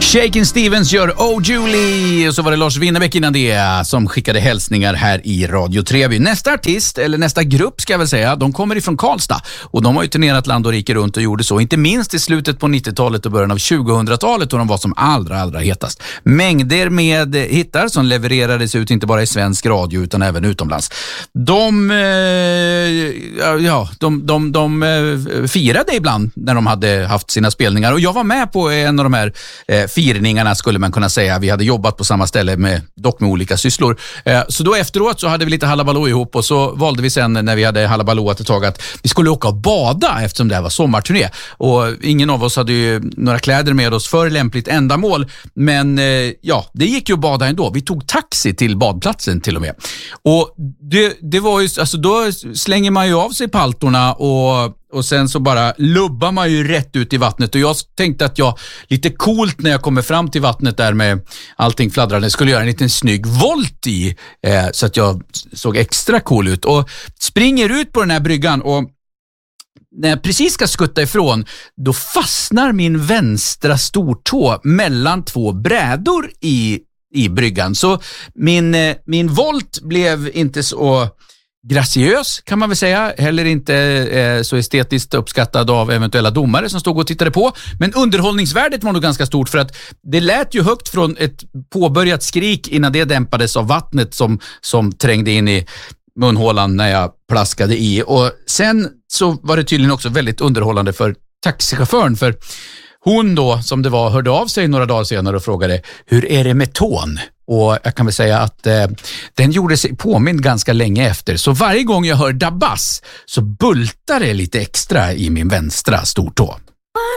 Shakin' Stevens gör Oh Julie, och så var det Lars Winnerbäck innan det som skickade hälsningar här i Radio Treby. Nästa artist, eller nästa grupp ska jag väl säga, de kommer ifrån Karlstad och de har ju turnerat land och rike runt och gjorde så, inte minst i slutet på 90-talet och början av 2000-talet, och de var som allra hetast. Mängder med hittar som levererades ut inte bara i svensk radio utan även utomlands. De firade ibland när de hade haft sina spelningar, och jag var med på en av de här firningarna skulle man kunna säga. Vi hade jobbat på samma ställe dock med olika sysslor. Så då efteråt så hade vi lite halabaloo ihop, och så valde vi sen när vi hade halabalooat ett tag att vi skulle åka och bada eftersom det här var sommarturné. Och ingen av oss hade ju några kläder med oss för lämpligt ändamål, men det gick ju att bada ändå. Vi tog taxi till badplatsen till och med. Och det var ju, alltså då slänger man ju av sig paltorna och sen så bara lubbar man ju rätt ut i vattnet, och jag tänkte att jag lite coolt när jag kommer fram till vattnet där med allting fladdrande skulle göra en liten snygg volt i, så att jag såg extra cool ut, och springer ut på den här bryggan, och när jag precis ska skutta ifrån, då fastnar min vänstra stortå mellan två brädor i bryggan, så min volt blev inte så graciös kan man väl säga, heller inte så estetiskt uppskattad av eventuella domare som stod och tittade på, men underhållningsvärdet var nog ganska stort, för att det lät ju högt från ett påbörjat skrik innan det dämpades av vattnet som trängde in i munhålan när jag plaskade i, och sen så var det tydligen också väldigt underhållande för taxichauffören, för hon då, som det var, hörde av sig några dagar senare och frågade, hur är det med tån? Och jag kan väl säga att den gjorde sig påmind ganska länge efter. Så varje gång jag hör Dabas så bultar det lite extra i min vänstra stortå.